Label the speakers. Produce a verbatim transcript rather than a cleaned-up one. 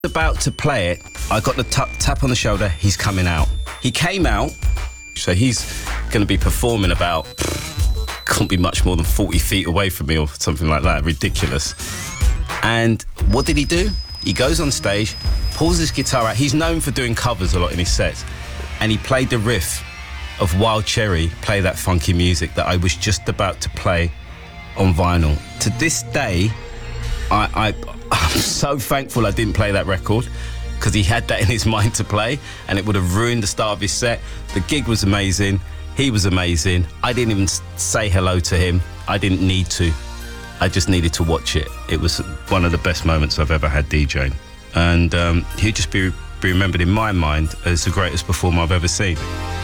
Speaker 1: About to play it, I got the t- tap on the shoulder. He's coming out. He came out, so he's going to be performing about, can't be much more than forty feet away from me or something like that. Ridiculous. And what did he do? He goes on stage, pulls his guitar out. He's known for doing covers a lot in his sets, and he played the riff of Wild Cherry, Play That Funky Music, that I was just about to play on vinyl. To this day, I, I, I'm so thankful I didn't play that record, because he had that in his mind to play and it would have ruined the start of his set. The gig was amazing. He was amazing. I didn't even say hello to him. I didn't need to. I just needed to watch it. It was one of the best moments I've ever had DJing. And um, he'll just be, be remembered in my mind as the greatest performer I've ever seen.